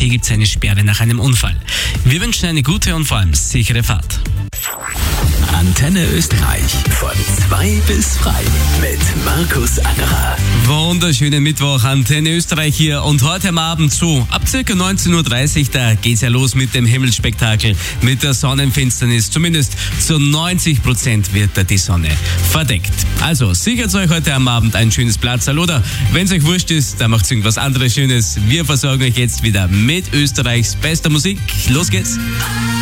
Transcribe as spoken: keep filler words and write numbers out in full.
Hier gibt es eine Sperre nach einem Unfall. Wir wünschen eine gute und vor allem sichere Fahrt. Antenne Österreich von zwei bis drei mit Markus Angerer. Wunderschönen Mittwoch, Antenne Österreich hier und heute am Abend so ab circa neunzehn Uhr dreißig, da geht's ja los mit dem Himmelsspektakel, mit der Sonnenfinsternis. Zumindest zu neunzig Prozent wird da die Sonne verdeckt. Also sichert euch heute am Abend ein schönes Platzerl oder wenn es euch wurscht ist, dann macht irgendwas anderes Schönes. Wir versorgen euch jetzt wieder mit Österreichs bester Musik. Los geht's!